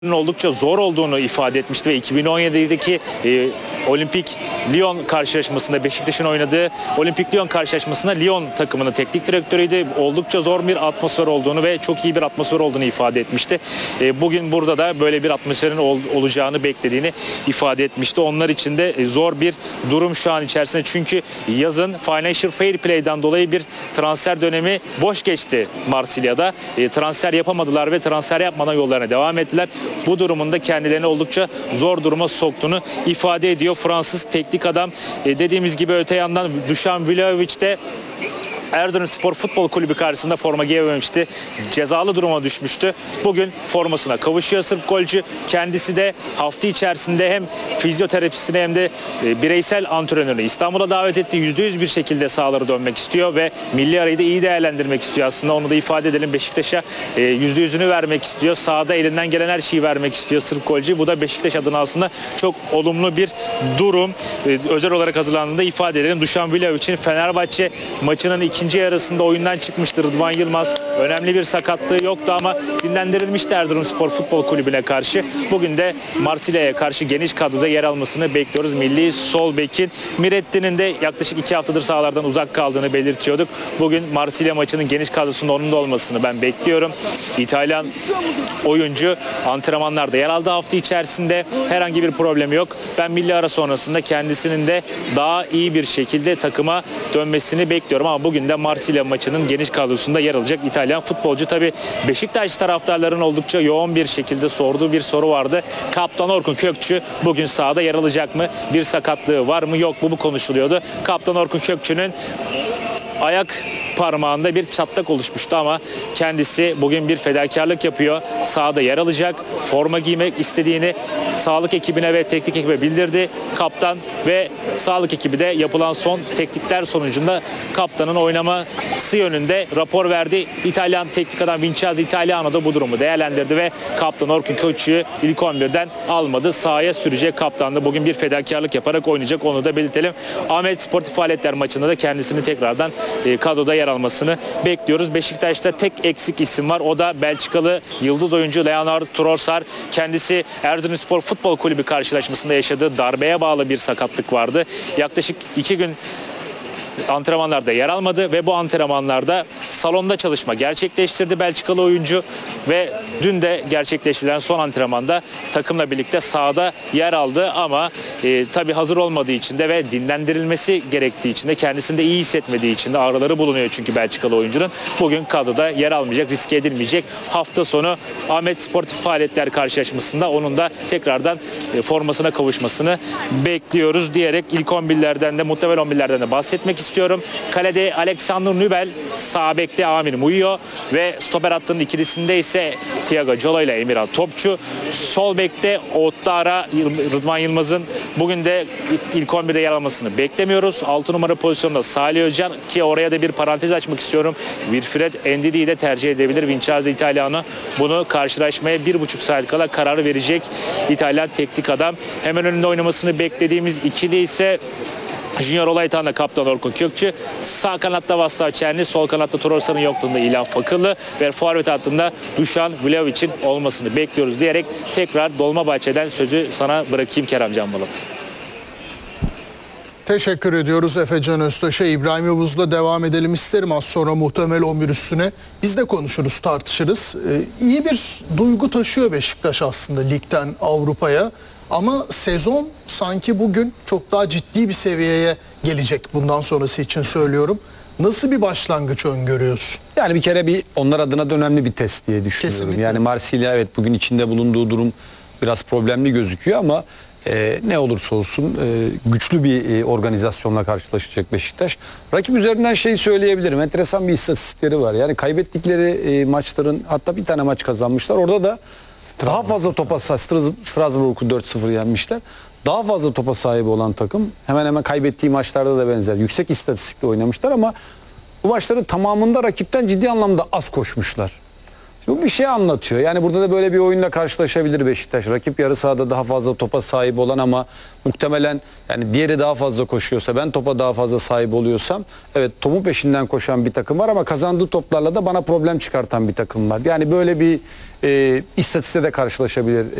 oldukça zor olduğunu ifade etmişti ve 2017'deki Olimpik Lyon karşılaşmasında, Beşiktaş'ın oynadığı Olimpik Lyon karşılaşmasında Lyon takımının teknik direktörüydü. Oldukça zor bir atmosfer olduğunu ve çok iyi bir atmosfer olduğunu ifade etmişti. Bugün burada da böyle bir atmosferin olacağını beklediğini ifade etmişti. Onlar için de zor bir durum şu an içerisinde. Çünkü yazın Financial Fair Play'den dolayı bir transfer dönemi boş geçti Marsilya'da. Transfer yapamadılar ve transfer yapmadan yollarına devam ettiler. Bu durumun da kendilerini oldukça zor duruma soktuğunu ifade ediyor Fransız teknik adam. Dediğimiz gibi öte yandan Dušan Vlahović de Erzurumspor Futbol Kulübü karşısında forma giyememişti. Cezalı duruma düşmüştü. Bugün formasına kavuşuyor Sırp golcü. Kendisi de hafta içerisinde hem fizyoterapisini hem de bireysel antrenörünü İstanbul'a davet etti. %100 bir şekilde sahalara dönmek istiyor ve milli arayı da iyi değerlendirmek istiyor aslında. Onu da ifade edelim. Beşiktaş'a %100'ünü vermek istiyor. Sahada elinden gelen her şeyi vermek istiyor Sırp golcü. Bu da Beşiktaş adına aslında çok olumlu bir durum. Özel olarak hazırlandığında ifade edelim. Dušan Vlahović'in Fenerbahçe maçının ikinci yarısında oyundan çıkmıştı Rıdvan Yılmaz. Önemli bir sakatlığı yoktu ama dinlendirilmişti Erzurumspor Futbol Kulübü'ne karşı. Bugün de Marsilya'ya karşı geniş kadroda yer almasını bekliyoruz. Milli sol bekin Miretti'nin de yaklaşık 2 haftadır sahalardan uzak kaldığını belirtiyorduk. Bugün Marsilya maçının geniş kadrosunda onun da olmasını ben bekliyorum. İtalyan oyuncu antrenmanlarda yer aldı hafta içerisinde. Herhangi bir problemi yok. Ben milli ara sonrasında kendisinin de daha iyi bir şekilde takıma dönmesini bekliyorum ama bugün de Marsilya maçının geniş kadrosunda yer alacak İtalyan futbolcu. Tabii Beşiktaş taraftarlarının oldukça yoğun bir şekilde sorduğu bir soru vardı. Kaptan Orkun Kökçü bugün sahada yer alacak mı? Bir sakatlığı var mı yok mu? Bu konuşuluyordu. Kaptan Orkun Kökçü'nün ayak parmağında bir çatlak oluşmuştu ama kendisi bugün bir fedakarlık yapıyor. Sahada yer alacak. Forma giymek istediğini sağlık ekibine ve teknik ekibe bildirdi. Kaptan ve sağlık ekibi de yapılan son teknikler sonucunda kaptanın oynaması yönünde rapor verdi. İtalyan teknik adam Vincenzo Italiano da bu durumu değerlendirdi ve kaptan Orkun Kökçü'yü ilk 11'den almadı. Sahaya sürecek. Kaptan da bugün bir fedakarlık yaparak oynayacak. Onu da belirtelim. Ahmet Sportif Faaliyetler maçında da kendisini tekrardan kadroda yer almasını bekliyoruz. Beşiktaş'ta tek eksik isim var. O da Belçikalı yıldız oyuncu Leonard Trossard. Kendisi Erzurumspor Futbol Kulübü karşılaşmasında yaşadığı darbeye bağlı bir sakatlık vardı. Yaklaşık 2 gün antrenmanlarda yer almadı ve bu antrenmanlarda salonda çalışma gerçekleştirdi Belçikalı oyuncu ve dün de gerçekleştirilen son antrenmanda takımla birlikte sahada yer aldı ama tabii hazır olmadığı için de ve dinlendirilmesi gerektiği için de kendisinde iyi hissetmediği için de ağrıları bulunuyor çünkü Belçikalı oyuncunun bugün kadroda yer almayacak, riske edilmeyecek. Hafta sonu Ahmet Sportif Faaliyetler karşılaşmasında onun da tekrardan formasına kavuşmasını bekliyoruz diyerek ilk 11'lerden de muhtemel 11'lerden de bahsetmek istiyorum. Kalede Alexander Nübel, sağ bekte Amir Muyo ve stoper hattının ikilisinde ise Thiago Jolo ile Emirhan Topçu. Sol bekte Ouattara, Rıdvan Yılmaz'ın bugün de ilk 11'de yer almasını beklemiyoruz. 6 numara pozisyonunda Salih Özcan ki oraya da bir parantez açmak istiyorum. Wilfred Ndidi'yi de tercih edebilir. Vincenzo Italiano bunu karşılaşmaya 1,5 saat kala kararı verecek İtalyan teknik adam. Hemen önünde oynamasını beklediğimiz ikili ise Junior Olaytan'la kaptan Orkun Kökçü, sağ kanatta Vaslav Çerni, sol kanatta Trossard'ın yokluğunda İlhan Fakılı ve forvet hattında Dušan Vlahović'in olmasını bekliyoruz diyerek tekrar Dolmabahçe'den sözü sana bırakayım Kerem Can Balat. Teşekkür ediyoruz Efecan Öztaş'a. İbrahim Yavuz'la devam edelim isterim. Az sonra muhtemel 11 üstüne biz de konuşuruz, tartışırız. İyi bir duygu taşıyor Beşiktaş aslında ligden Avrupa'ya. Ama sezon sanki bugün çok daha ciddi bir seviyeye gelecek bundan sonrası için söylüyorum. Nasıl bir başlangıç öngörüyorsun? Yani bir kere onlar adına da önemli bir test diye düşünüyorum. Kesinlikle. Yani Marsilya evet bugün içinde bulunduğu durum biraz problemli gözüküyor ama ne olursa olsun güçlü bir organizasyonla karşılaşacak Beşiktaş. Rakip üzerinden şeyi söyleyebilirim. Enteresan bir istatistikleri var. Yani kaybettikleri maçların hatta bir tane maç kazanmışlar. Orada da daha fazla topa sahip Strasbourg'u 4-0 yenmişler. Daha fazla topa sahibi olan takım hemen hemen kaybettiği maçlarda da benzer. Yüksek istatistikle oynamışlar ama bu maçların tamamında rakipten ciddi anlamda az koşmuşlar. Şimdi Bu bir şey anlatıyor. Yani burada da böyle bir oyunla karşılaşabilir Beşiktaş. Rakip yarı sahada daha fazla topa sahip olan ama muhtemelen yani diğeri daha fazla koşuyorsa, ben topa daha fazla sahip oluyorsam, evet topu peşinden koşan bir takım var ama kazandığı toplarla da bana problem çıkartan bir takım var. Yani böyle bir istatiste de karşılaşabilir